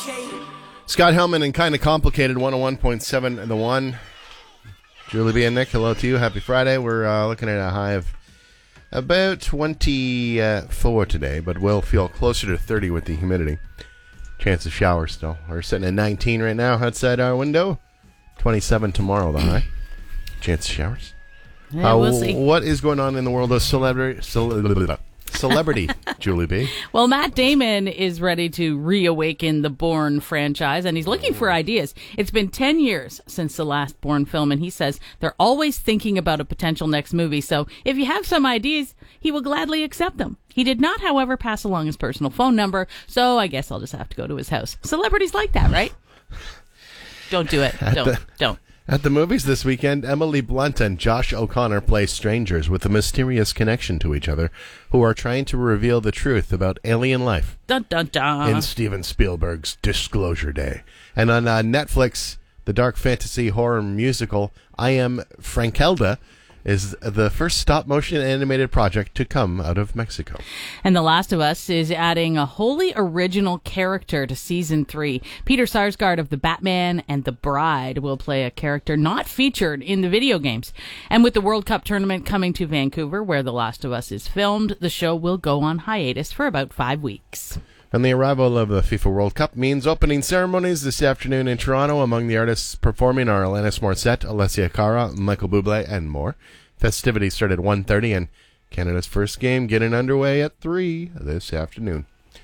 Scott Hellman and Kinda Complicated, 101.7 The One. Julie B. and Nick, hello to you. Happy Friday. We're looking at a high of about 24 today, but we'll feel closer to 30 with the humidity. Chance of showers still. We're sitting at 19 right now outside our window. 27 tomorrow, the high. Chance of showers. Yeah, we'll see. What is going on in the world of celebrity, Julie B? Well, Matt Damon is ready to reawaken the Bourne franchise, and he's looking for ideas. It's been 10 years since the last Bourne film, and he says they're always thinking about a potential next movie. So if you have some ideas, he will gladly accept them. He did not, however, pass along his personal phone number, so I guess I'll just have to go to his house. Celebrities like that, right? Don't do it. Don't. At the movies this weekend, Emily Blunt and Josh O'Connor play strangers with a mysterious connection to each other who are trying to reveal the truth about alien life. Dun, dun, dun. In Steven Spielberg's Disclosure Day. And on Netflix, the dark fantasy horror musical I Am Frankelda is the first stop-motion animated project to come out of Mexico. And The Last of Us is adding a wholly original character to Season 3. Peter Sarsgaard of The Batman and The Bride will play a character not featured in the video games. And with the World Cup tournament coming to Vancouver, where The Last of Us is filmed, the show will go on hiatus for about 5 weeks. And the arrival of the FIFA World Cup means opening ceremonies this afternoon in Toronto. Among the artists performing are Alanis Morissette, Alessia Cara, Michael Bublé, and more. Festivities start at 1:30, and Canada's first game getting underway at 3 this afternoon.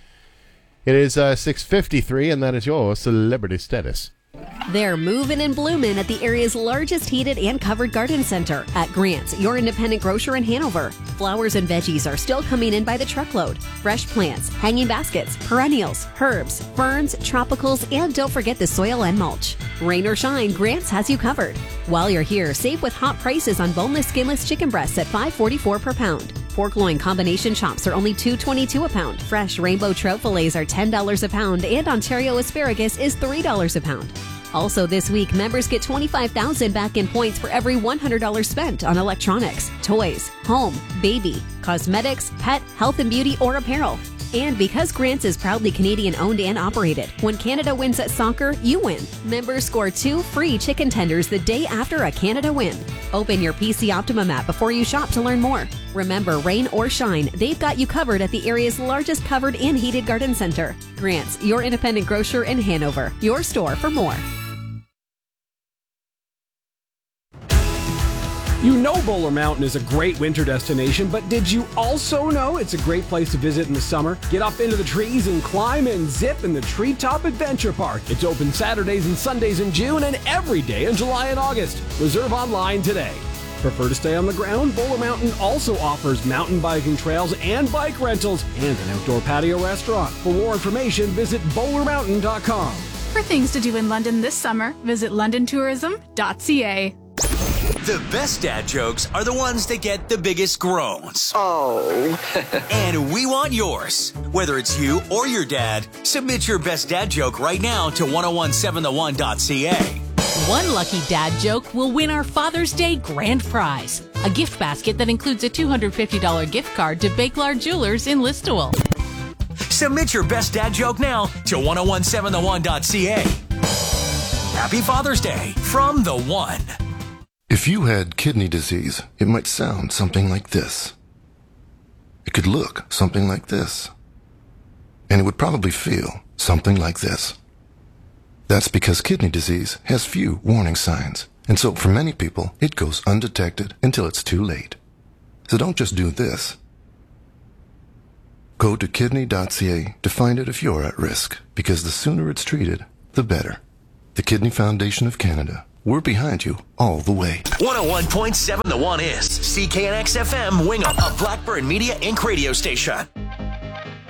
It is 6:53, and that is your celebrity status. They're moving and blooming at the area's largest heated and covered garden center at Grant's, your independent grocer in Hanover. Flowers and veggies are still coming in by the truckload. Fresh plants, hanging baskets, perennials, herbs, ferns, tropicals, and don't forget the soil and mulch. Rain or shine, Grant's has you covered. While you're here, save with hot prices on boneless, skinless chicken breasts at $5.44 per pound. Pork loin combination chops are only $2.22 a pound. Fresh rainbow trout fillets are $10 a pound, and Ontario asparagus is $3 a pound. Also this week, members get $25,000 back in points for every $100 spent on electronics, toys, home, baby, cosmetics, pet, health and beauty, or apparel. And because Grant's is proudly Canadian owned and operated, when Canada wins at soccer, you win. Members score 2 free chicken tenders the day after a Canada win. Open your PC Optimum app before you shop to learn more. Remember, rain or shine, they've got you covered at the area's largest covered and heated garden center. Grant's, your independent grocer in Hanover. Your store for more. You know Bowler Mountain is a great winter destination, but did you also know it's a great place to visit in the summer? Get up into the trees and climb and zip in the Treetop Adventure Park. It's open Saturdays and Sundays in June and every day in July and August. Reserve online today. Prefer to stay on the ground? Bowler Mountain also offers mountain biking trails and bike rentals and an outdoor patio restaurant. For more information, visit bowlermountain.com. For things to do in London this summer, visit londontourism.ca. The best dad jokes are the ones that get the biggest groans. Oh. And we want yours. Whether it's you or your dad, submit your best dad joke right now to 1017theone.ca. One lucky dad joke will win our Father's Day grand prize, a gift basket that includes a $250 gift card to Bakelard Jewelers in Listowel. Submit your best dad joke now to 1017theone.ca. Happy Father's Day from The One. If you had kidney disease, it might sound something like this. It could look something like this. And it would probably feel something like this. That's because kidney disease has few warning signs. And so for many people, it goes undetected until it's too late. So don't just do this. Go to kidney.ca to find out if you're at risk, because the sooner it's treated, the better. The Kidney Foundation of Canada. We're behind you all the way. 101.7 The One is CKNX FM Wingham, a Blackburn Media Inc. radio station.